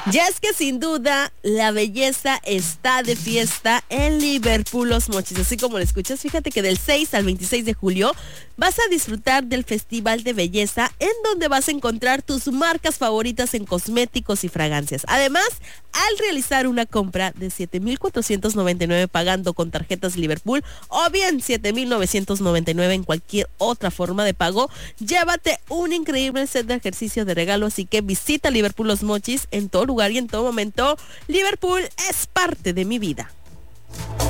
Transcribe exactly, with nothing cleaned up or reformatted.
Ya es que sin duda la belleza está de fiesta en Liverpool Los Mochis, así como lo escuchas. Fíjate que del seis al veintiséis de julio vas a disfrutar del Festival de Belleza, en donde vas a encontrar tus marcas favoritas en cosméticos y fragancias. Además, al realizar una compra de siete mil cuatrocientos noventa y nueve pagando con tarjetas Liverpool o bien siete mil novecientos noventa y nueve en cualquier otra forma de pago, llévate un increíble set de ejercicio de regalo. Así que visita Liverpool Los Mochis en todo lugar y en todo momento. Liverpool es parte de mi vida.